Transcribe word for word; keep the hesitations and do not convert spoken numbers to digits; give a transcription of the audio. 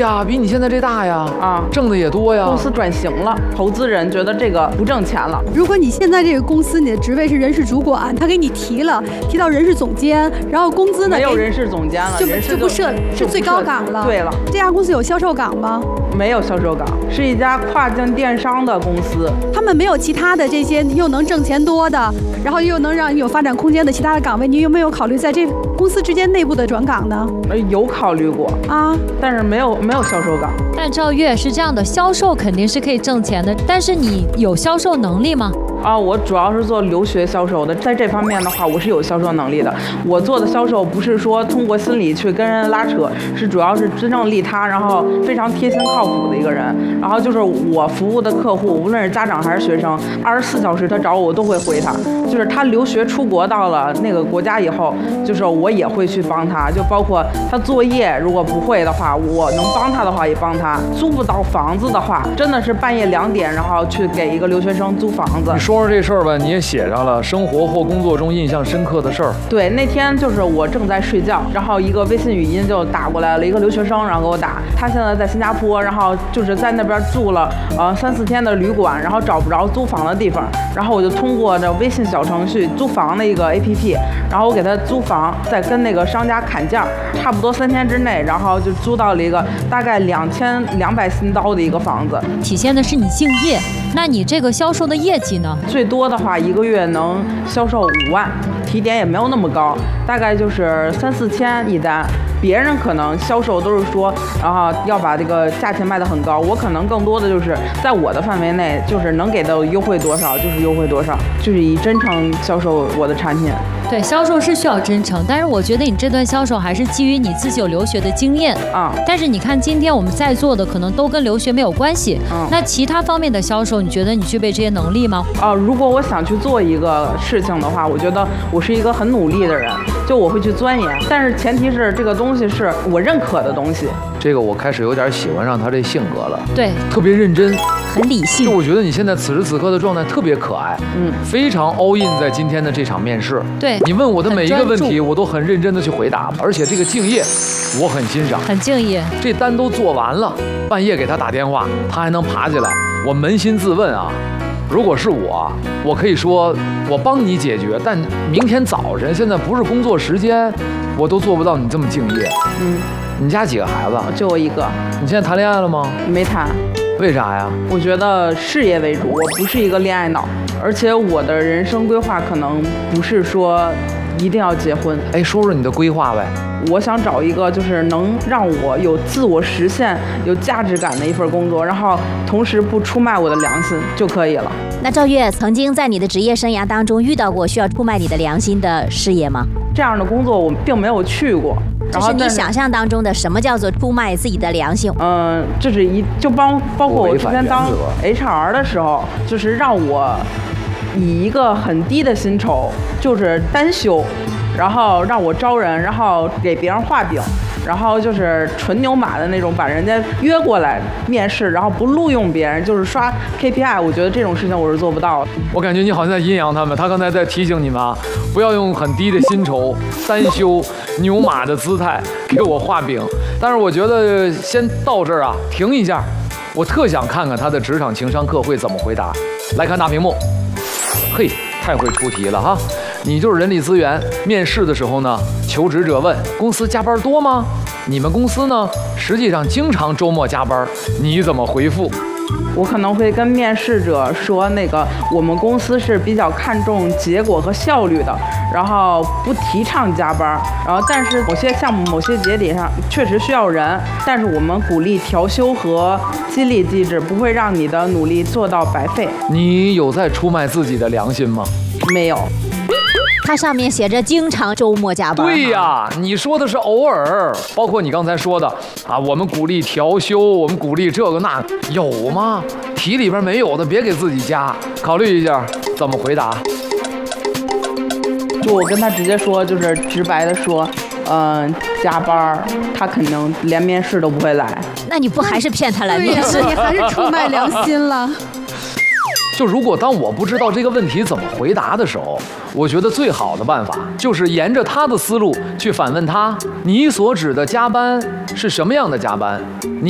呀，比你现在这大呀， 啊， 挣的也多呀。 公司转型了，投资人觉得这个不挣钱了。 如果你现在这个公司你的职位是人事主管，他给你提了，提到人事总监，然后工资呢没有人事总监了， 就人事就不设是最高岗了。 对了， 这家公司有销售岗吗？ 没有销售岗，是一家跨境电商的公司。 他们没有其他的这些又能挣钱多的，然后又能让你有发展空间的其他的岗位，你有没有考虑在这公司之间内部的转岗呢？ 呃，有考虑过啊， 但是没有没有销售岗。 但赵月是这样的，销售肯定是可以挣钱的，但是你有销售能力吗？ 啊，我主要是做留学销售的，在这方面的话，我是有销售能力的。我做的销售不是说通过心理去跟人拉扯，是主要是真正利他，然后非常贴心靠谱的一个人。然后就是我服务的客户，无论是家长还是学生，二十四小时他找我，我都会回他。就是他留学出国到了那个国家以后，就是我也会去帮他，就包括他作业如果不会的话，我能帮他的话也帮他。租不到房子的话，真的是半夜两点，然后去给一个留学生租房子。 说说这事儿吧，你也写上了生活或工作中印象深刻的事儿。 对，那天就是我正在睡觉，然后一个微信语音就打过来了，一个留学生，然后给我打，他现在在新加坡，然后就是在那边住了呃三四天的旅馆，然后找不着租房的地方，然后我就通过这微信小程序租房的一个 A P P， 然后我给他租房，再跟那个商家砍价，差不多三天之内，然后就租到了一个大概两千两百新刀的一个房子。 体现的是你敬业，那你这个销售的业绩呢？ 最多的话一个月能销售五万，提点也没有那么高，大概就是三四千一单。别人可能销售都是说，然后要把这个价钱卖得很高，我可能更多的就是在我的范围内，就是能给到优惠多少就是优惠多少，就是以真诚销售我的产品。 对，销售是需要真诚，但是我觉得你这段销售还是基于你自己有留学的经验啊。 但是你看今天我们在座的可能都跟留学没有关系， 嗯， 那其他方面的销售，你觉得你具备这些能力吗？ 啊，如果我想去做一个事情的话，我觉得我是一个很努力的人，就我会去钻研，但是前提是这个东西是我认可的东西。 这个我开始有点喜欢上他这性格了， 对， 特别认真， 很理性。 就我觉得你现在此时此刻的状态特别可爱， 嗯， 非常 all in 在今天的这场面试。 对， 你问我的每一个问题，我都很认真的去回答，而且这个敬业，我很欣赏。 很敬业。 这单都做完了，半夜给他打电话，他还能爬起来，我扪心自问啊。如果是我，我可以说我帮你解决，但明天早晨现在不是工作时间，我都做不到你这么敬业。 嗯， 你家几个孩子？ 就我一个。 你现在谈恋爱了吗？ 没谈。 为啥呀？ 我觉得事业为主，我不是一个恋爱脑，而且我的人生规划可能不是说一定要结婚。 哎，说说你的规划呗。 我想找一个就是能让我有自我实现、有价值感的一份工作，然后同时不出卖我的良心就可以了。 那赵月曾经在你的职业生涯当中遇到过需要出卖你的良心的事业吗？ 这样的工作我并没有去过。 这是你想象当中的什么叫做出卖自己的良心？ 嗯，这是一就帮包括我之前当 H R 的时候，就是让我以一个很低的薪酬，就是单休。然后让我招人，然后给别人画饼，然后就是纯牛马的那种，把人家约过来面试，然后不录用别人，就是刷 K P I。我觉得这种事情我是做不到的。 我感觉你好像在阴阳他们，他刚才在提醒你们啊，不要用很低的薪酬、单休、牛马的姿态给我画饼。但是我觉得先到这儿啊，停一下，我特想看看他的职场情商课会怎么回答。来看大屏幕，嘿，太会出题了哈！你就是人力资源，面试的时候呢，求职者问公司加班多吗？你们公司呢，实际上经常周末加班，你怎么回复？ 我可能会跟面试者说，那个我们公司是比较看重结果和效率的，然后不提倡加班，然后但是某些项目、某些节点上确实需要人，但是我们鼓励调休和激励机制，不会让你的努力做到白费。 你有在出卖自己的良心吗？ 没有。 它上面写着经常周末加班。 对呀，你说的是偶尔，包括你刚才说的啊，我们鼓励调休，我们鼓励这个那，有吗？题里边没有的，别给自己加，考虑一下怎么回答。 就我跟他直接说，就是直白的说，嗯、呃，加班，他肯定连面试都不会来。 那你不还是骗他来面试？ 你还是出卖良心了。 就如果当我不知道这个问题怎么回答的时候，我觉得最好的办法就是沿着他的思路去反问他：你所指的加班是什么样的加班？你